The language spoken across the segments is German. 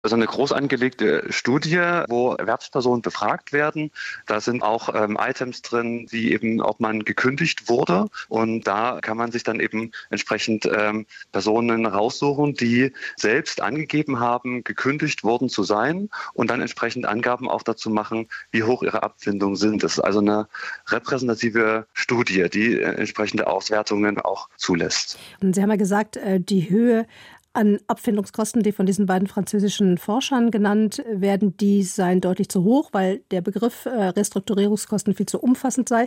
Also eine groß angelegte Studie, wo Erwerbspersonen befragt werden. Da sind auch Items drin, wie eben, ob man gekündigt wurde. Und da kann man sich dann eben entsprechend Personen raussuchen, die selbst angegeben haben, gekündigt worden zu sein und dann entsprechend Angaben auch dazu machen, wie hoch ihre Abfindungen sind. Das ist also eine repräsentative Studie, die entsprechende Auswertungen auch zulässt. Und Sie haben ja gesagt, die Höhe an Abfindungskosten, die von diesen beiden französischen Forschern genannt werden, die seien deutlich zu hoch, weil der Begriff Restrukturierungskosten viel zu umfassend sei.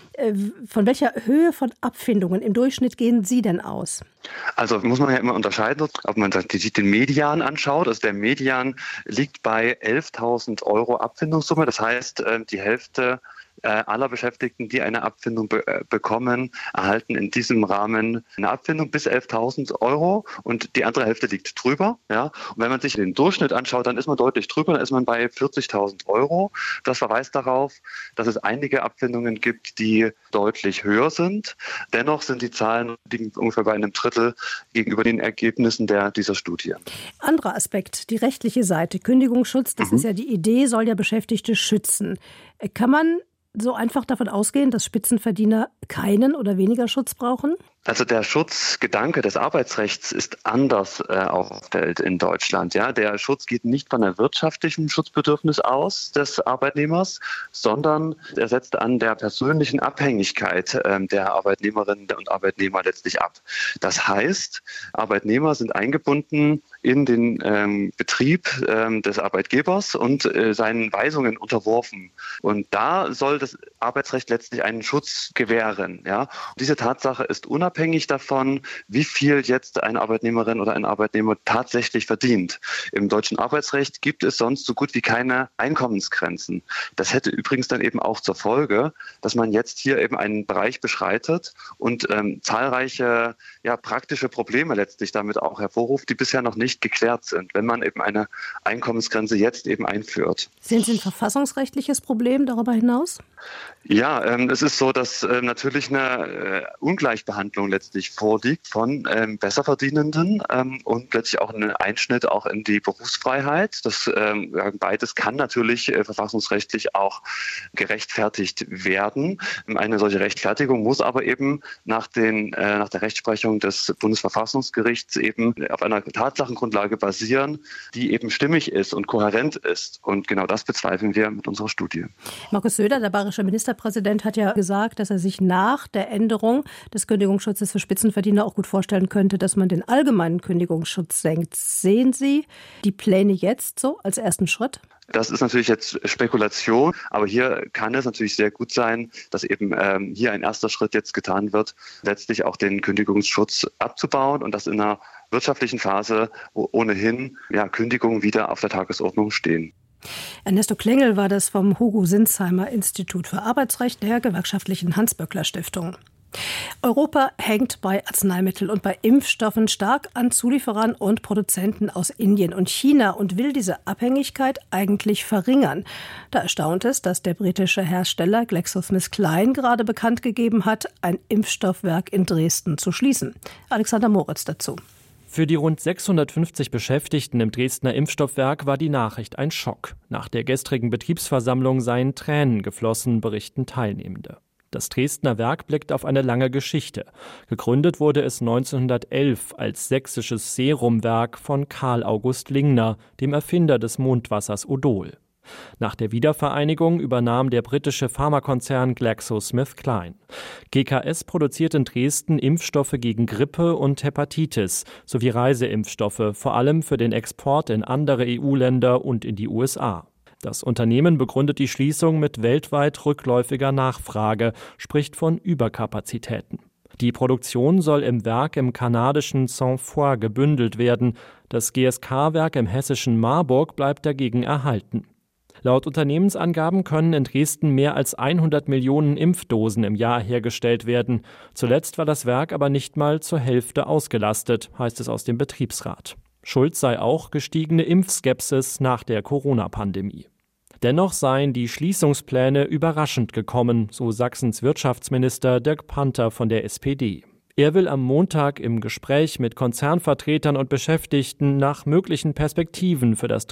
Von welcher Höhe von Abfindungen im Durchschnitt gehen Sie denn aus? Also muss man ja immer unterscheiden, ob man sich den Median anschaut. Also der Median liegt bei 11.000 € Abfindungssumme. Das heißt, die Hälfte aller Beschäftigten, die eine Abfindung bekommen, erhalten in diesem Rahmen eine Abfindung bis 11.000 € und die andere Hälfte liegt drüber. Ja? Und wenn man sich den Durchschnitt anschaut, dann ist man deutlich drüber, dann ist man bei 40.000 €. Das verweist darauf, dass es einige Abfindungen gibt, die deutlich höher sind. Dennoch sind die Zahlen liegen ungefähr bei einem Drittel gegenüber den Ergebnissen dieser Studie. Anderer Aspekt, die rechtliche Seite. Kündigungsschutz, das ist ja die Idee, soll ja Beschäftigte schützen. Kann man so einfach davon ausgehen, dass Spitzenverdiener keinen oder weniger Schutz brauchen? Also der Schutzgedanke des Arbeitsrechts ist anders aufgestellt in Deutschland. Ja, der Schutz geht nicht von der wirtschaftlichen Schutzbedürfnis aus des Arbeitnehmers, sondern er setzt an der persönlichen Abhängigkeit der Arbeitnehmerinnen und Arbeitnehmer letztlich ab. Das heißt, Arbeitnehmer sind eingebunden in den Betrieb des Arbeitgebers und seinen Weisungen unterworfen. Und da soll das Arbeitsrecht letztlich einen Schutz gewähren. Ja? Und diese Tatsache ist unabhängig davon, wie viel jetzt eine Arbeitnehmerin oder ein Arbeitnehmer tatsächlich verdient. Im deutschen Arbeitsrecht gibt es sonst so gut wie keine Einkommensgrenzen. Das hätte übrigens dann eben auch zur Folge, dass man jetzt hier eben einen Bereich beschreitet und zahlreiche praktische Probleme letztlich damit auch hervorruft, die bisher noch nicht geklärt sind, wenn man eben eine Einkommensgrenze jetzt eben einführt. Sehen Sie ein verfassungsrechtliches Problem darüber hinaus? Ja, es ist so, dass natürlich eine Ungleichbehandlung letztlich vorliegt von Besserverdienenden und letztlich auch ein Einschnitt auch in die Berufsfreiheit. Das beides kann natürlich verfassungsrechtlich auch gerechtfertigt werden. Eine solche Rechtfertigung muss aber eben nach der Rechtsprechung des Bundesverfassungsgerichts eben auf einer Tatsachengrundlage basieren, die eben stimmig ist und kohärent ist. Und genau das bezweifeln wir mit unserer Studie. Markus Söder, der bayerische Ministerpräsident, hat ja gesagt, dass er sich nach der Änderung des Kündigungsschutzes für Spitzenverdiener auch gut vorstellen könnte, dass man den allgemeinen Kündigungsschutz senkt. Sehen Sie die Pläne jetzt so als ersten Schritt? Das ist natürlich jetzt Spekulation, aber hier kann es natürlich sehr gut sein, dass eben hier ein erster Schritt jetzt getan wird, letztlich auch den Kündigungsschutz abzubauen und das in einer wirtschaftlichen Phase, wo ohnehin Kündigungen wieder auf der Tagesordnung stehen. Ernesto Klengel war das vom Hugo-Sinsheimer Institut für Arbeitsrecht der gewerkschaftlichen Hans-Böckler-Stiftung. Europa hängt bei Arzneimitteln und bei Impfstoffen stark an Zulieferern und Produzenten aus Indien und China und will diese Abhängigkeit eigentlich verringern. Da erstaunt es, dass der britische Hersteller GlaxoSmithKline gerade bekannt gegeben hat, ein Impfstoffwerk in Dresden zu schließen. Alexander Moritz dazu. Für die rund 650 Beschäftigten im Dresdner Impfstoffwerk war die Nachricht ein Schock. Nach der gestrigen Betriebsversammlung seien Tränen geflossen, berichten Teilnehmende. Das Dresdner Werk blickt auf eine lange Geschichte. Gegründet wurde es 1911 als sächsisches Serumwerk von Karl August Lingner, dem Erfinder des Mondwassers Odol. Nach der Wiedervereinigung übernahm der britische Pharmakonzern GlaxoSmithKline. GKS produziert in Dresden Impfstoffe gegen Grippe und Hepatitis sowie Reiseimpfstoffe, vor allem für den Export in andere EU-Länder und in die USA. Das Unternehmen begründet die Schließung mit weltweit rückläufiger Nachfrage, spricht von Überkapazitäten. Die Produktion soll im Werk im kanadischen Saint-Foy gebündelt werden. Das GSK-Werk im hessischen Marburg bleibt dagegen erhalten. Laut Unternehmensangaben können in Dresden mehr als 100 Millionen Impfdosen im Jahr hergestellt werden. Zuletzt war das Werk aber nicht mal zur Hälfte ausgelastet, heißt es aus dem Betriebsrat. Schuld sei auch gestiegene Impfskepsis nach der Corona-Pandemie. Dennoch seien die Schließungspläne überraschend gekommen, so Sachsens Wirtschaftsminister Dirk Panther von der SPD. Er will am Montag im Gespräch mit Konzernvertretern und Beschäftigten nach möglichen Perspektiven für das